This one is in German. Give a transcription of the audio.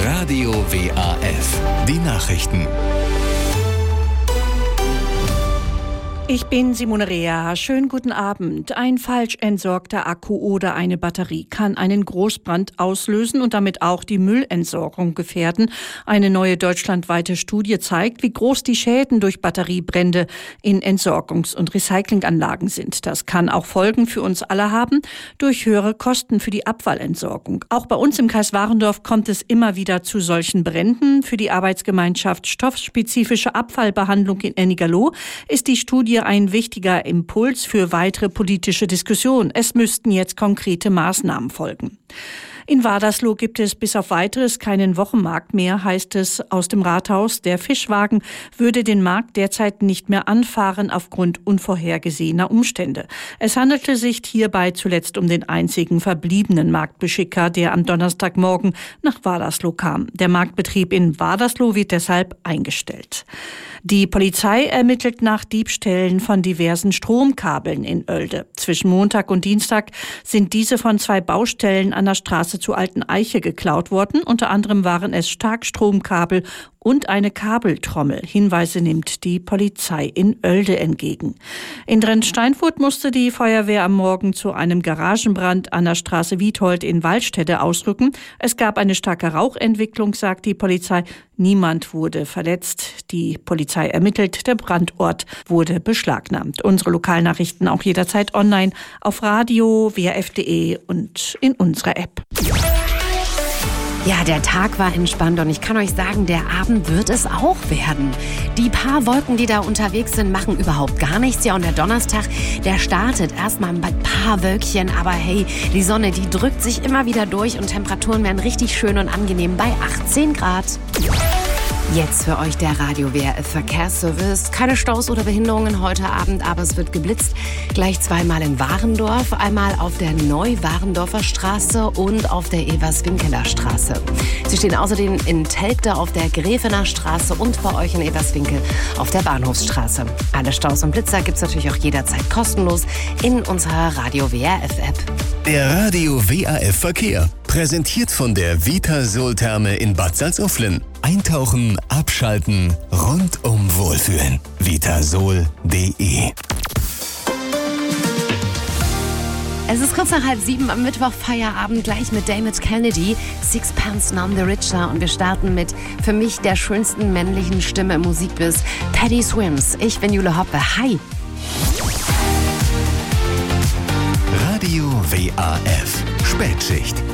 Radio WAF. Die Nachrichten. Ich bin Simone Rea. Schönen guten Abend. Ein falsch entsorgter Akku oder eine Batterie kann einen Großbrand auslösen und damit auch die Müllentsorgung gefährden. Eine neue deutschlandweite Studie zeigt, wie groß die Schäden durch Batteriebrände in Entsorgungs- und Recyclinganlagen sind. Das kann auch Folgen für uns alle haben, durch höhere Kosten für die Abfallentsorgung. Auch bei uns im Kreis Warendorf kommt es immer wieder zu solchen Bränden. Für die Arbeitsgemeinschaft Stoffspezifische Abfallbehandlung in Ennigerloh ist die Studie ein wichtiger Impuls für weitere politische Diskussionen. Es müssten jetzt konkrete Maßnahmen folgen. In Wadersloh gibt es bis auf Weiteres keinen Wochenmarkt mehr, heißt es aus dem Rathaus. Der Fischwagen würde den Markt derzeit nicht mehr anfahren aufgrund unvorhergesehener Umstände. Es handelte sich hierbei zuletzt um den einzigen verbliebenen Marktbeschicker, der am Donnerstagmorgen nach Wadersloh kam. Der Marktbetrieb in Wadersloh wird deshalb eingestellt. Die Polizei ermittelt nach Diebstählen von diversen Stromkabeln in Oelde. Zwischen Montag und Dienstag sind diese von 2 Baustellen an der Straße zu Alten Eiche geklaut worden. Unter anderem waren es Starkstromkabel und eine Kabeltrommel. Hinweise nimmt die Polizei in Oelde entgegen. In Drentsteinfurt musste die Feuerwehr am Morgen zu einem Garagenbrand an der Straße Wiethold in Waldstätte ausrücken. Es gab eine starke Rauchentwicklung, sagt die Polizei. Niemand wurde verletzt. Die Polizei ermittelt. Der Brandort wurde beschlagnahmt. Unsere Lokalnachrichten auch jederzeit online auf radio, waf.de und in unserer App. Ja, der Tag war entspannt und ich kann euch sagen, der Abend wird es auch werden. Die paar Wolken, die da unterwegs sind, machen überhaupt gar nichts. Ja, und der Donnerstag, der startet erstmal mit paar Wölkchen. Aber hey, die Sonne, die drückt sich immer wieder durch und Temperaturen werden richtig schön und angenehm bei 18 Grad. Jetzt für euch der Radio WRF Verkehrsservice. Keine Staus oder Behinderungen heute Abend, aber es wird geblitzt. Gleich zweimal in Warendorf, einmal auf der Neu-Warendorfer Straße und auf der Everswinkeler Straße. Sie stehen außerdem in Telgte auf der Gräfener Straße und bei euch in Everswinkel auf der Bahnhofsstraße. Alle Staus und Blitzer gibt's natürlich auch jederzeit kostenlos in unserer Radio WRF App. Der Radio WAF Verkehr. Präsentiert von der Vitasol-Therme in Bad Salzuflen. Eintauchen, abschalten, rundum wohlfühlen. Vitasol.de. Es ist kurz nach 6:30 am Mittwoch, Feierabend gleich mit Dermot Kennedy, Sixpence None the Richer. Und wir starten mit für mich der schönsten männlichen Stimme im Musikbiz, Paddy Swims. Ich bin Jule Hoppe. Hi! Radio WAF. Spätschicht.